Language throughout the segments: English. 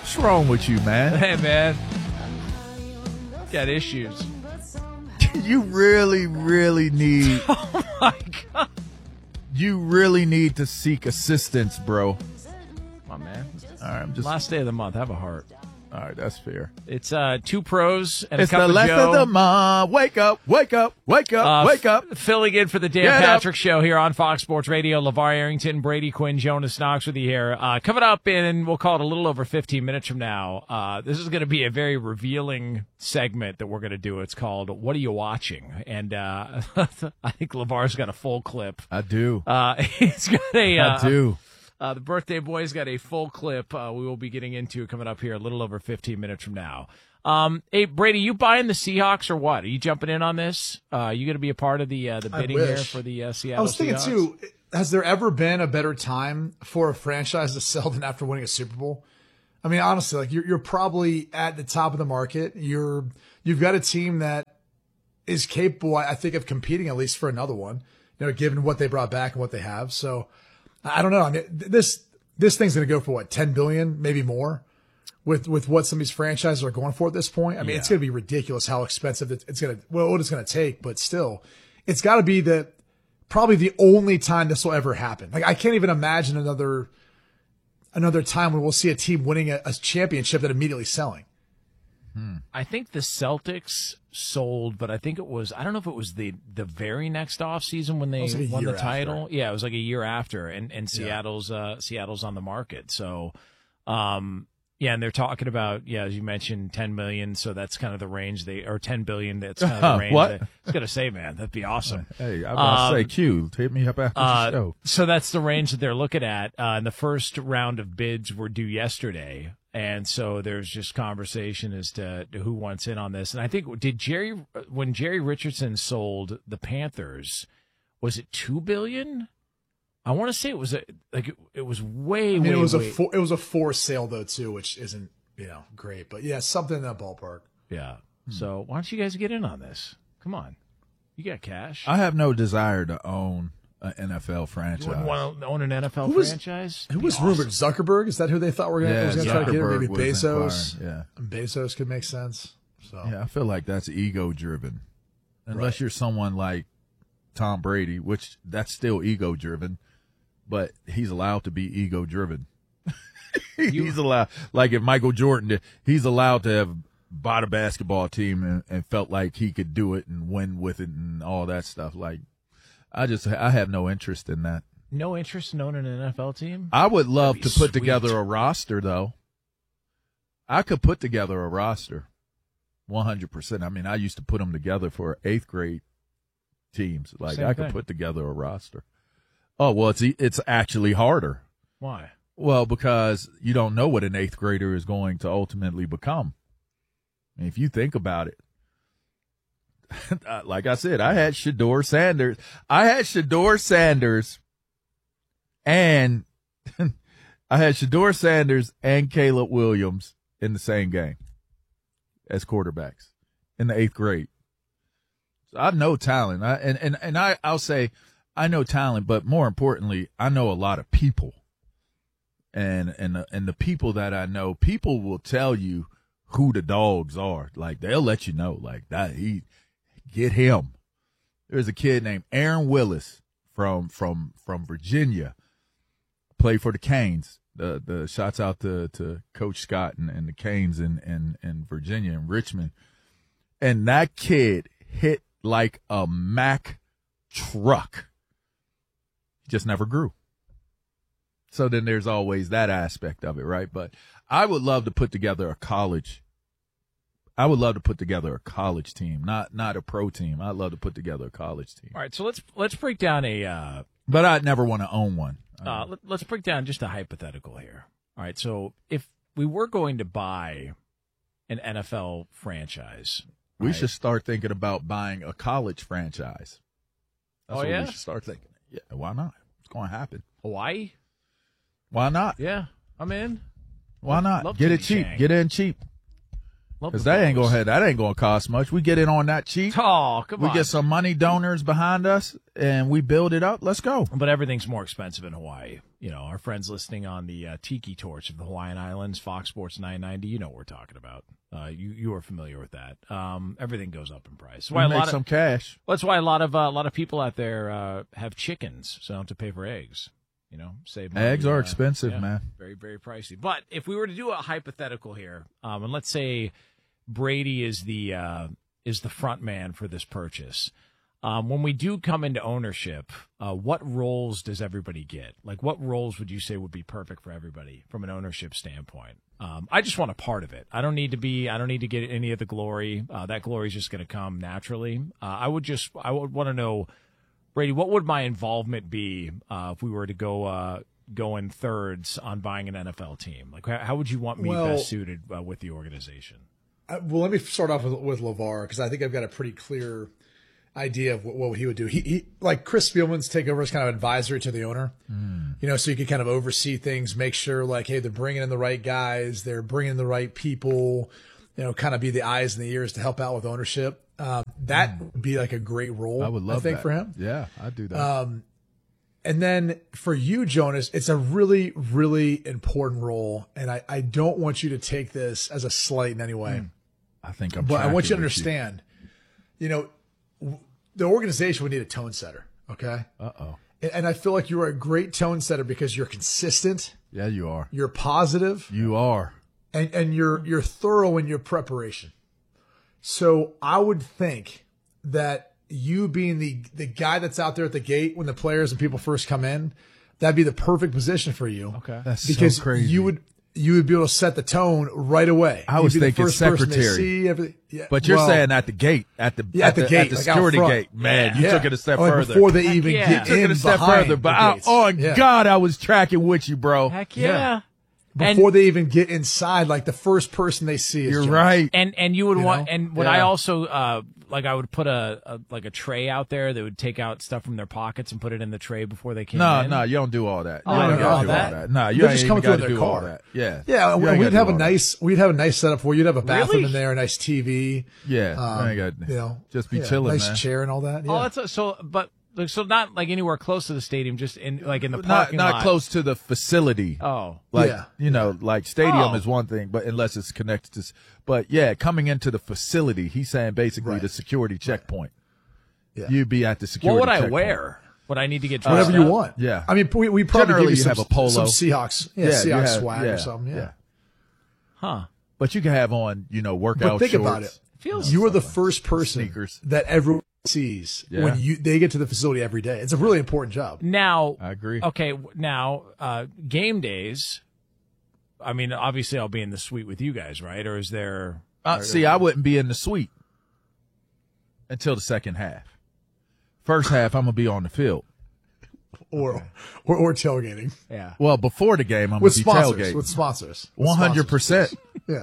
What's wrong with you, man? Hey, man. Got issues. You really, really need. Oh, my God. You really need to seek assistance, bro. Come on, man. All right, I'm just. Last day of the month. Have a heart. All right, that's fair. It's two pros and It's a cup the of last Joe. of the month. Wake up, wake up, wake up, wake up. Filling in for the Dan Get Patrick up. Show here on Fox Sports Radio. LeVar Arrington, Brady Quinn, Jonas Knox with you here. Coming up in, we'll call it a little over 15 minutes from now. This is going to be a very revealing segment that we're going to do. It's called "What Are You Watching?" And I think LeVar's got a full clip. I do. He's got a. I do. The birthday boy's got a full clip we will be getting into coming up here a little over 15 minutes from now. Hey, Brady, you buying the Seahawks or what? Are you jumping in on this? You going to be a part of the bidding here for the Seattle I was thinking, Seahawks? too, has there ever been a better time for a franchise to sell than after winning a Super Bowl? I mean, honestly, like you're probably at the top of the market. You've got a team that is capable, I think, of competing at least for another one, given what they brought back and what they have. So I don't know. I mean, this thing's going to go for what, 10 billion, maybe more with what some of these franchises are going for at this point. I mean, it's going to be ridiculous how expensive what it's going to take, but still it's got to be probably the only time this will ever happen. Like I can't even imagine another time when we'll see a team winning a championship that immediately selling. I think the Celtics sold, but I think I don't know if it was the very next offseason when they like won the year title. after. Yeah, it was like a year after, and Seattle's on the market. So, yeah, and they're talking about, as you mentioned, 10 million. So that's kind of the range or 10 billion. That's kind of the range. What? I was going to say, man, that'd be awesome. Hey, I'm going to say, Q, hit me up after the show. So that's the range that they're looking at. And the first round of bids were due yesterday. And so there's just conversation as to who wants in on this. And I think, when Jerry Richardson sold the Panthers, was it $2 billion? I want to say it was it was way. I mean, way, it was a forced sale though too, which isn't great, but yeah, something in that ballpark. Yeah. So why don't you guys get in on this? Come on, you got cash. I have no desire to own an NFL franchise. You wouldn't want to own an NFL franchise? Who was rumored? Zuckerberg? Is that who they thought was going to try to get? Or maybe was Bezos. inquiring, yeah. And Bezos could make sense. So Yeah, I feel like that's ego driven. Unless you're someone like Tom Brady, which that's still ego driven, but he's allowed to be ego driven. He's allowed, like if Michael Jordan did, he's allowed to have bought a basketball team and felt like he could do it and win with it and all that stuff. Like, I have no interest in that. No interest in owning an NFL team? I would love to put sweet. together a roster, though. I could put together a roster, 100%. I mean, I used to put them together for 8th grade teams. Like, Same I could thing. put together a roster. Oh, well, it's actually harder. Why? Well, because you don't know what an 8th grader is going to ultimately become. I mean, if you think about it, like I said, I had Shedeur Sanders. And I had Shedeur Sanders and Caleb Williams in the same game as quarterbacks in the 8th grade. So I know talent. I'll say I know talent, but more importantly, I know a lot of people. And the people that I know, people will tell you who the dogs are. Like, they'll let you know, like, that get him. There's a kid named Aaron Willis from Virginia, played for the Canes. The shots out to Coach Scott and the Canes in Virginia and Richmond. And that kid hit like a Mack truck. He just never grew. So then there's always that aspect of it, right? But I would love to put together a college. I would love to put together a college team, not a pro team. I'd love to put together a college team. All right, so let's break down but I'd never want to own one. Let's break down just a hypothetical here. All right, so if we were going to buy an NFL franchise, we should start thinking about buying a college franchise. That's what we should start thinking. Yeah, why not? It's going to happen. Hawaii? Why not? Yeah, I'm in. Why not? Love Get Timmy it cheap. Chang. Get in cheap. Because that ain't gonna cost much. We get in on that cheap. Oh, come on. We get some money donors behind us, and we build it up. Let's go. But everything's more expensive in Hawaii. You know, our friends listening on the Tiki Torch of the Hawaiian Islands, Fox Sports 990, you know what we're talking about. You are familiar with that. Everything goes up in price. We make some cash. That's why a lot of people out there have chickens, so they don't have to pay for eggs. You know, save money. Eggs are expensive, yeah, man. Very, very pricey. But if we were to do a hypothetical here, and let's say Brady is the front man for this purchase. When we do come into ownership, what roles does everybody get? Like, what roles would you say would be perfect for everybody from an ownership standpoint? I just want a part of it. I don't need to get any of the glory. That glory is just going to come naturally. I would want to know, Brady, what would my involvement be if we were to go in thirds on buying an NFL team? Like, how would you want me best suited with the organization? Well, let me start off with LeVar, because I think I've got a pretty clear idea of what he would do. He like Chris Spielman's take over as kind of advisory to the owner, you know, so you can kind of oversee things, make sure like, hey, they're bringing in the right guys, they're bringing in the right people, you know, kind of be the eyes and the ears to help out with ownership. That would be like a great role. I would love that for him. Yeah, I'd do that. And then for you, Jonas, it's a really, really important role. And I don't want you to take this as a slight in any way. I think But I want you to understand, you know, the organization would need a tone setter. Okay. Uh-oh. And I feel like you're a great tone setter because you're consistent. Yeah, you are. You're positive. You are. And you're thorough in your preparation. So I would think that you being the guy that's out there at the gate when the players and people first come in, that'd be the perfect position for you. Okay. Because so crazy. You would be able to set the tone right away. I was thinking secretary. Yeah. But you're saying at the gate, at the gate, like security out gate. Man, you took it a step like further. Before they even get took in it a step behind further. But the gates. God, I was tracking with you, bro. Heck yeah. Before they even get inside, like the first person they see is You're Jonas. right. And you would want, know? and would I also, like I would put a tray out there that would take out stuff from their pockets and put it in the tray before they came in? No, you don't do all that. Oh, You I don't don't gotta do do all all that. that. No, you They're ain't just even coming through got to their do all car. that. Yeah. Yeah, You ain't we'd gotta have do a all that. we'd have a nice setup for you. You'd have a bathroom Really? in there, a nice TV. Yeah. You ain't got, You know, just be chilling, nice man. chair and all that. Yeah. Oh, that's so not like anywhere close to the stadium, just in the Not parking lot. not close to the facility. Oh, Like, Yeah. you know, like stadium Oh. is one thing, but unless it's connected to, but yeah, coming into the facility, he's saying basically Right. the security checkpoint. Yeah. You'd be at the security what would I checkpoint. wear? Would I need to get dressed Whatever you up? want. Yeah. I mean, we probably Generally, give you you some, have a polo. some Seahawks, you Seahawks have- swag or something. Yeah. Huh? But you can have on, you know, workout But think shorts. about it. Feels You are the first person Sneakers. that everyone sees Yeah. when they get to the facility every day. It's a really important job. Now. I agree. Okay, now game days. I mean, obviously, I'll be in the suite with you guys, right? Or is there? See, I wouldn't be in the suite until the second half. First half, I'm gonna be on the field. Or tailgating Yeah. Well, before the game, I'm with gonna be sponsors. tailgating. With sponsors. 100%. Yeah.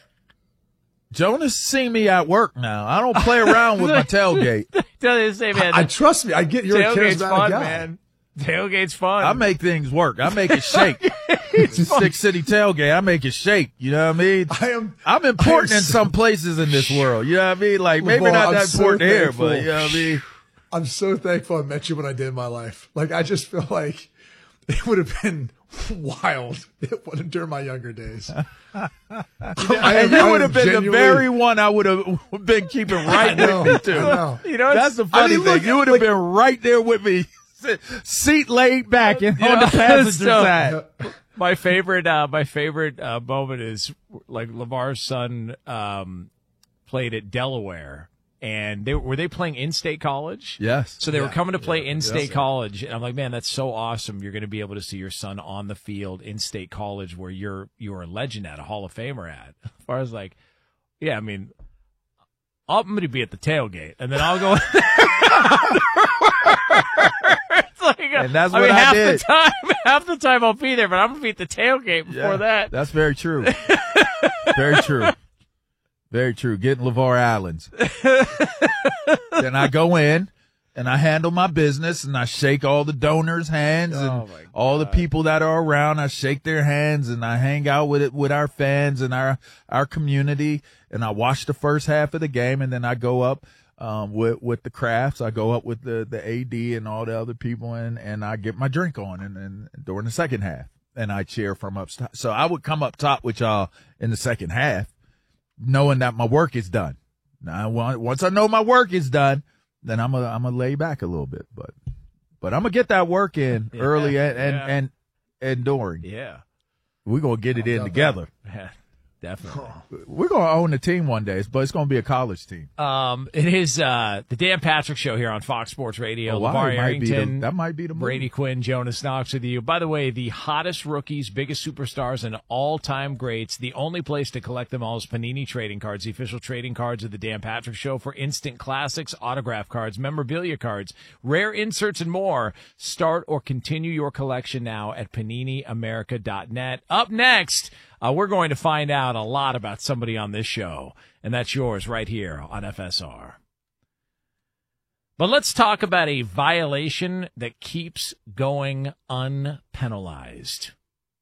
Jonas seen me at work now. I don't play around with my tailgate. Tell you the same, man. I trust me. I get you're a Tailgate's charismatic fun, guy. man. Tailgate's fun. I make things work. I make it shake. Stick City tailgate. I make it shake. You know what I mean? I'm important in some places in this world. You know what I mean? Like maybe LeVar, not that I'm so important here, thankful. but you know what I mean? I'm so thankful I met you when I did in my life. Like, I just feel like it would have been wild during my younger days. And you would have been the very one I would have been keeping right with me too. You know, That's the funny thing. You would have been right there with me, seat laid back and on the passenger side. My favorite moment is like LeVar's son played at Delaware, and were they playing in-state college? Yes. So they were coming to play in-state Yes. college, and I'm like, man, that's so awesome. You're going to be able to see your son on the field in-state college where you're a legend at, a Hall of Famer at. As far as like, yeah, I mean, I'm going to be at the tailgate, and then I'll go. It's like, And that's I what mean, I did. half the time I'll be there, but I'm going to be at the tailgate before that. That's very true. Very true. Very true. Getting LeVar Allens. Then I go in. and I handle my business, and I shake all the donors' hands and Oh, my all the God. people that are around. I shake their hands, and I hang out with our fans and our community, and I watch the first half of the game, and then I go up with the crafts. I go up with the AD and all the other people, and I get my drink on, and during the second half, and I cheer from up top. So I would come up top with y'all in the second half, knowing that my work is done. Now, once I know my work is done, then I'm gonna lay back a little bit, but I'm gonna get that work in early and during. Yeah. We're gonna get it in together. Yeah, definitely. We're gonna own a team one day, but it's gonna be a college team. It is the Dan Patrick Show here on Fox Sports Radio. LeVar Arrington, that might be the movie. Brady Quinn, Jonas Knox with you. By the way, the hottest rookies, biggest superstars, and all-time greats. The only place to collect them all is Panini Trading Cards, the official trading cards of the Dan Patrick Show for instant classics, autograph cards, memorabilia cards, rare inserts, and more. Start or continue your collection now at PaniniAmerica.net. Up next, we're going to find out a lot about somebody on this show, and that's yours right here on FSR. But let's talk about a violation that keeps going unpenalized.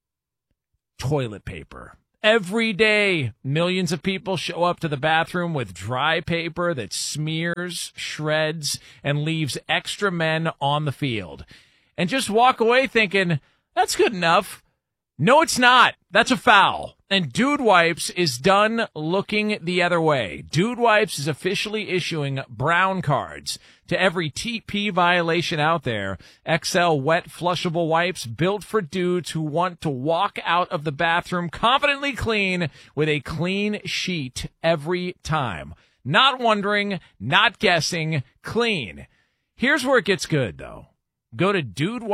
Toilet paper. Every day, millions of people show up to the bathroom with dry paper that smears, shreds, and leaves extra men on the field. And just walk away thinking, that's good enough. No, it's not. That's a foul. And Dude Wipes is done looking the other way. Dude Wipes is officially issuing brown cards to every TP violation out there. XL wet flushable wipes built for dudes who want to walk out of the bathroom confidently clean with a clean sheet every time. Not wondering, not guessing, clean. Here's where it gets good, though. Go to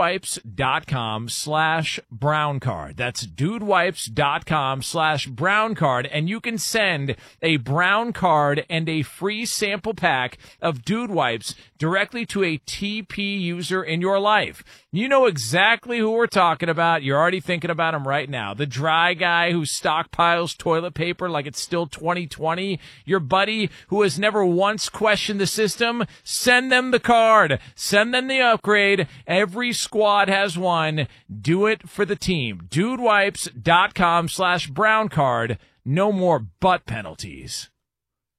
dudewipes.com/brown card. That's dudewipes.com/brown card, and you can send a brown card and a free sample pack of Dude Wipes directly to a TP user in your life. You know exactly who we're talking about. You're already thinking about him right now. The dry guy who stockpiles toilet paper like it's still 2020. Your buddy who has never once questioned the system. Send them the card. Send them the upgrade. Every squad has one. Do it for the team. Dudewipes.com/brown card. No more butt penalties.